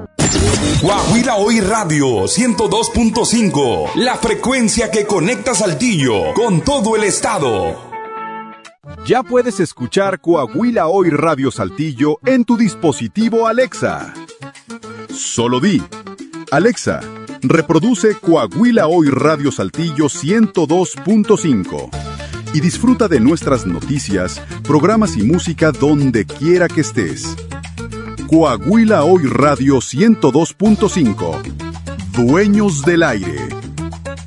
Coahuila Hoy Radio 102.5, la frecuencia que conecta Saltillo con todo el estado. Ya puedes escuchar Coahuila Hoy Radio Saltillo en tu dispositivo Alexa. Solo di: Alexa, reproduce Coahuila Hoy Radio Saltillo 102.5 y disfruta de nuestras noticias, programas y música donde quiera que estés. Coahuila Hoy Radio 102.5. Dueños del aire.